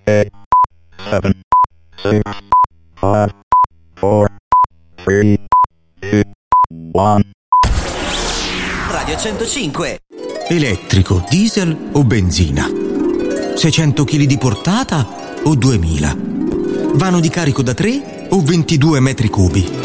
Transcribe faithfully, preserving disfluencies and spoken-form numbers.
eight, seven, six, five, four, three, two, one. Radio centocinque. Elettrico, diesel o benzina? seicento chili di portata o duemila? Vano di carico da tre o ventidue metri cubi?